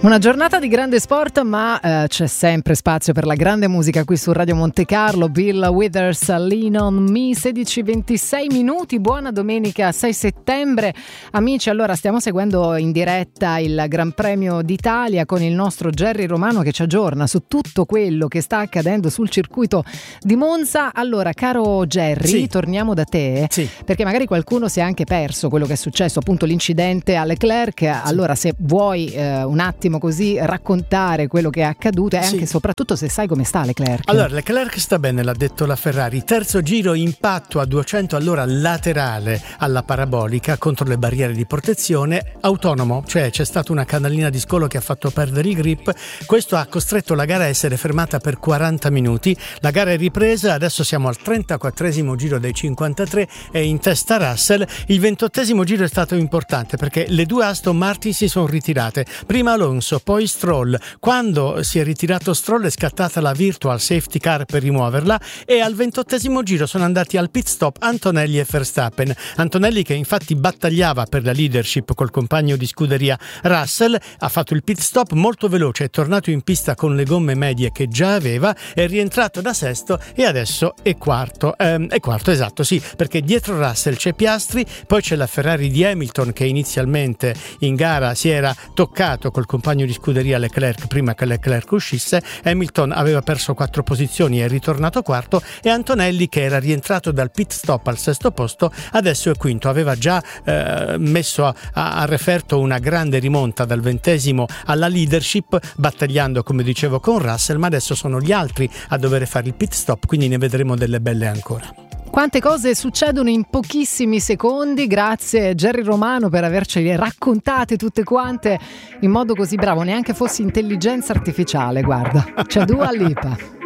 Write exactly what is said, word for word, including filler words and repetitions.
Una giornata di grande sport, ma eh, c'è sempre spazio per la grande musica qui su Radio Monte Carlo. Bill Withers, Lean on Me, sedici e ventisei minuti. Buona domenica sei settembre. Amici, allora stiamo seguendo in diretta il Gran Premio d'Italia con il nostro Gerry Romano che ci aggiorna su tutto quello che sta accadendo sul circuito di Monza. Allora, caro Gerry, sì. torniamo da te, sì. perché magari qualcuno si è anche perso quello che è successo, appunto l'incidente a Leclerc. Sì. Allora, se vuoi eh, un attimo così raccontare quello che è accaduto e sì. anche soprattutto se sai come sta Leclerc. Allora, Leclerc sta bene, l'ha detto la Ferrari. Terzo giro, impatto a duecento all'ora laterale alla parabolica contro le barriere di protezione, autonomo, cioè c'è stata una canalina di scolo che ha fatto perdere il grip. Questo ha costretto la gara a essere fermata per quaranta minuti. La gara è ripresa, adesso siamo al trentaquattresimo giro dei cinquantatré e in testa Russell. Il ventottesimo giro è stato importante perché le due Aston Martin si sono ritirate. Prima Alonso, poi Stroll. Quando si è ritirato Stroll è scattata la virtual safety car per rimuoverla e al ventottesimo giro sono andati al pit stop Antonelli e Verstappen. Antonelli, che infatti battagliava per la leadership col compagno di scuderia Russell, ha fatto il pit stop molto veloce, è tornato in pista con le gomme medie che già aveva, è rientrato da sesto e adesso è quarto. Ehm, è quarto, esatto, sì, perché dietro Russell c'è Piastri, poi c'è la Ferrari di Hamilton che inizialmente in gara si era toccato col compagno di scuderia Leclerc prima che Leclerc uscisse. Hamilton aveva perso quattro posizioni e è ritornato quarto, e Antonelli, che era rientrato dal pit stop al sesto posto, adesso è quinto. Aveva già eh, messo a, a referto una grande rimonta dal ventesimo alla leadership, battagliando come dicevo con Russell, ma adesso sono gli altri a dover fare il pit stop, quindi ne vedremo delle belle ancora. Quante cose succedono in pochissimi secondi. Grazie Gerry Romano per avercele raccontate tutte quante in modo così bravo, neanche fossi intelligenza artificiale, guarda. C'è Dua Lipa.